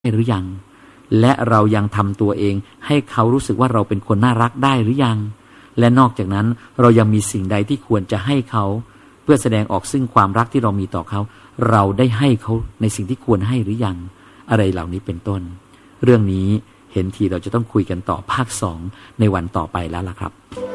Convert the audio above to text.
หรือยังและเรายังทำตัวเองให้เขารู้สึกว่าเราเป็นคนน่ารักได้หรือยังและนอกจากนั้นเรายังมีสิ่งใดที่ควรจะให้เขาเพื่อแสดงออกซึ่งความรักที่เรามีต่อเขาเราได้ให้เขาในสิ่งที่ควรให้หรือยังอะไรเหล่านี้เป็นต้นเรื่องนี้เห็นทีเราจะต้องคุยกันต่อภาค 2ในวันต่อไปแล้วล่ะครับ